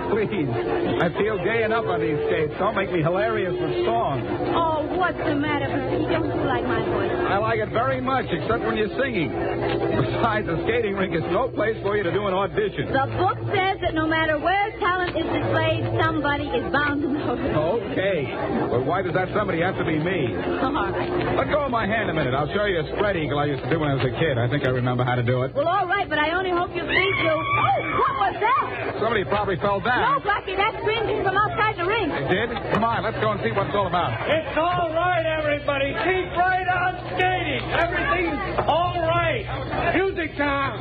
please. I feel gay enough on these skates. Don't make me hilarious with songs. Oh, what's the matter, Bertie? Don't you like my voice? I like it very much, except when you're singing. Besides, the skating rink is no place for you to do an audition. The book says that no matter where talent is displayed, somebody is bound to notice. Okay. But why does that somebody have to be me? All right. Let go of my hand a minute. I'll show you a spread eagle I used to do when I was a kid. I think I remember how to do it. Well, all right, but I only hope you please do. Oh, what was that? Somebody probably fell No, down. Blackie, that scream came from outside the ring. It did? Come on, let's go and see what it's all about. It's all right, everybody. Keep right on skating. Everything's all right. Music time.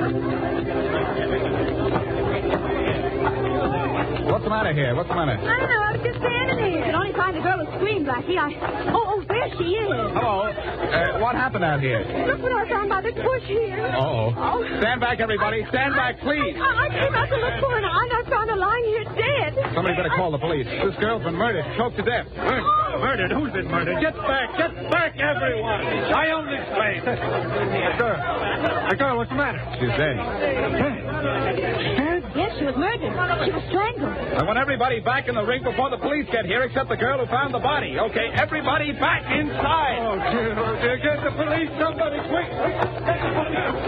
What's the matter here? What's the matter? I don't know. I was just standing here. You can only find the girl who screamed, Blackie. Oh, there she is. Hello. What happened out here? Look what I found by this bush here. Uh-oh. Oh. Stand back, everybody. Stand back, please. I came out to look for her, and I found her lying here dead. Somebody better call the police. This girl's been murdered, choked to death. Murdered? Who's been murdered? Get back, everyone. I'll explain. The girl, what's the matter? She's dead. Yes, she was murdered. She was strangled. I want everybody back in the rink before the police get here, except the girl who found the body. Okay, everybody back inside. Oh, dear. Get the police. Somebody, quick. Get the police.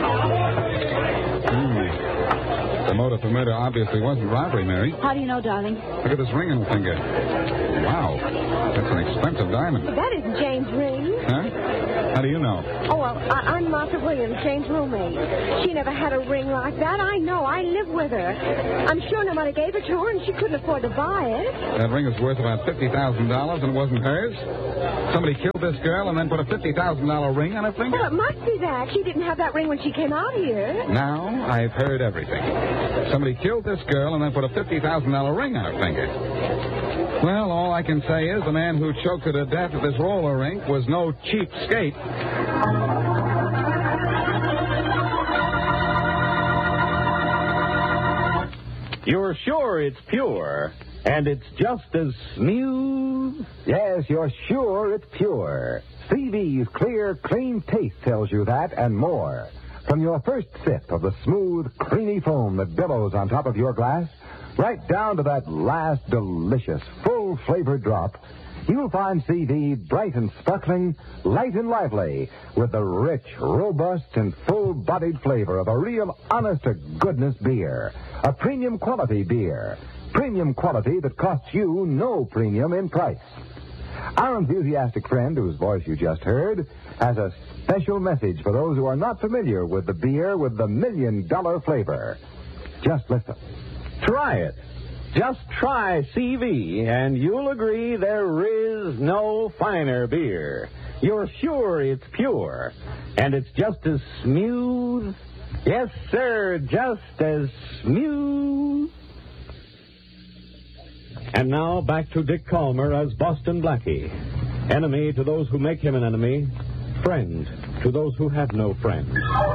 The motive for murder obviously wasn't robbery, Mary. How do you know, darling? Look at this ring on the finger. Wow. That's an expensive diamond. That isn't Jane's ring. Huh? How do you know? Oh, well, I'm Martha Williams, Jane's roommate. She never had a ring like that. I know. I live with her. I'm sure nobody gave it to her, and she couldn't afford to buy it. That ring is worth about $50,000, and it wasn't hers? Somebody killed this girl and then put a $50,000 ring on her finger? Well, it must be that. She didn't have that ring when she came out here. Now I've heard everything. Somebody killed this girl and then put a $50,000 ring on her finger. Well, all I can say is the man who choked her to death at this roller rink was no cheap skate. You're sure it's pure, and it's just as smooth? Yes, you're sure it's pure. CV's clear, clean taste tells you that and more. From your first sip of the smooth, creamy foam that billows on top of your glass, right down to that last delicious, full-flavored drop, you'll find CV bright and sparkling, light and lively, with the rich, robust, and full-bodied flavor of a real honest-to-goodness beer. A premium quality beer. Premium quality that costs you no premium in price. Our enthusiastic friend, whose voice you just heard, has a special message for those who are not familiar with the beer with the $1 million flavor. Just listen. Try it. Just try CV, and you'll agree there is no finer beer. You're sure it's pure, and it's just as smooth. Yes, sir, just as smooth. And now back to Dick Calmer as Boston Blackie. Enemy to those who make him an enemy. Friend to those who have no friends.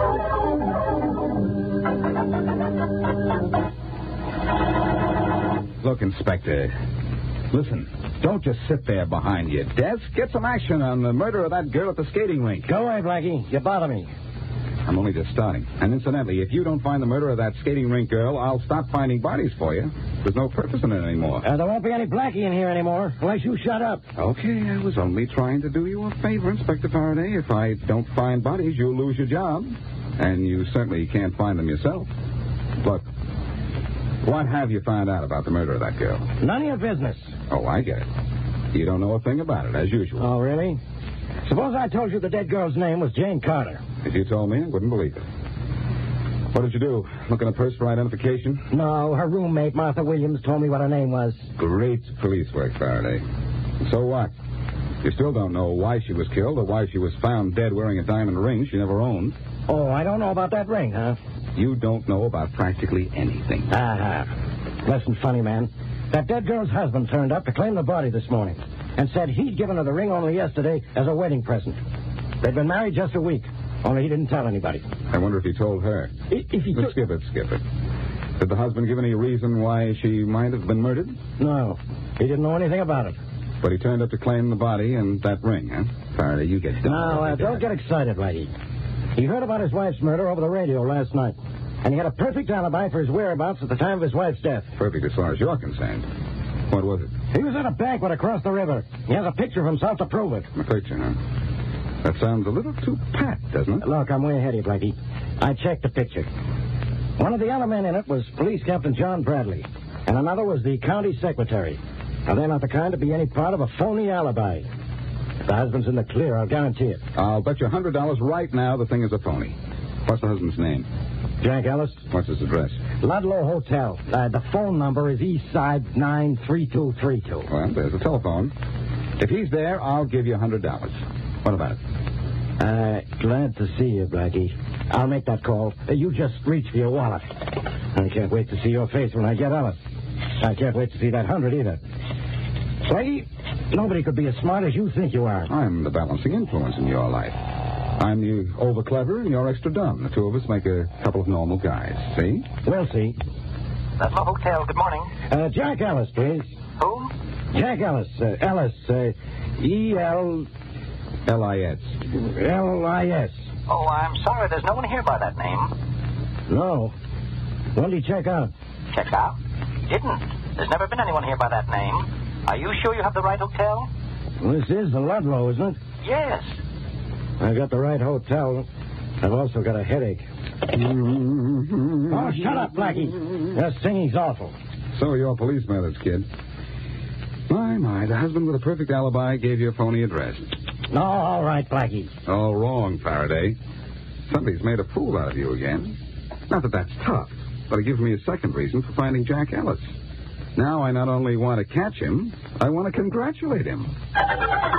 Look, Inspector. Listen, don't just sit there behind your desk. Get some action on the murder of that girl at the skating rink. Go away, Blackie. You bother me. I'm only just starting. And incidentally, if you don't find the murder of that skating rink girl, I'll stop finding bodies for you. There's no purpose in it anymore. There won't be any Blackie in here anymore, unless you shut up. Okay, I was only trying to do you a favor, Inspector Faraday. If I don't find bodies, you'll lose your job. And you certainly can't find them yourself. Look, what have you found out about the murder of that girl? None of your business. Oh, I get it. You don't know a thing about it, as usual. Oh, really? Suppose I told you the dead girl's name was Jane Carter. If you told me, I wouldn't believe it. What did you do? Look in a purse for identification? No, her roommate, Martha Williams, told me what her name was. Great police work, Faraday. So what? You still don't know why she was killed or why she was found dead wearing a diamond ring she never owned. Oh, I don't know about that ring, huh? You don't know about practically anything. Listen, funny man. That dead girl's husband turned up to claim the body this morning and said he'd given her the ring only yesterday as a wedding present. They'd been married just a week, only he didn't tell anybody. I wonder if he told her. If he took... Skip it. Did the husband give any reason why she might have been murdered? No, he didn't know anything about it. But he turned up to claim the body and that ring, huh? Faraday, you get it. No, don't get excited, Blackie. He heard about his wife's murder over the radio last night. And he had a perfect alibi for his whereabouts at the time of his wife's death. Perfect as far as you're concerned. What was it? He was at a banquet across the river. He has a picture of himself to prove it. A picture, huh? That sounds a little too pat, doesn't it? Look, I'm way ahead of you, Blackie. I checked the picture. One of the other men in it was Police Captain John Bradley, and another was the county secretary. Now, they're not the kind to be any part of a phony alibi. If the husband's in the clear, I'll guarantee it. I'll bet you $100 right now the thing is a phony. What's the husband's name? Jack Ellis? What's his address? Ludlow Hotel. The phone number is Eastside 93232. Well, there's the telephone. If he's there, I'll give you $100. What about it? Glad to see you, Blackie. I'll make that call. You just reach for your wallet. I can't wait to see your face when I get Ellis. I can't wait to see that 100 either. Blackie, nobody could be as smart as you think you are. I'm the balancing influence in your life. I'm the over-clever and you're extra dumb. The two of us make a couple of normal guys. See? We'll see. Ludlow Hotel, good morning. Jack Ellis, please. Who? Jack Ellis. Ellis. E-L... L-I-S. L-I-S. Oh, I'm sorry, there's no one here by that name. No. When did he check out? Check out? Didn't. There's never been anyone here by that name. Are you sure you have the right hotel? Well, this is the Ludlow, isn't it? Yes. I got the right hotel. I've also got a headache. Oh, shut up, Blackie. That singing's awful. So are your police methods, kid. My, the husband with a perfect alibi gave you a phony address. No, all right, Blackie. All wrong, Faraday. Somebody's made a fool out of you again. Not that that's tough, but it gives me a second reason for finding Jack Ellis. Now I not only want to catch him, I want to congratulate him.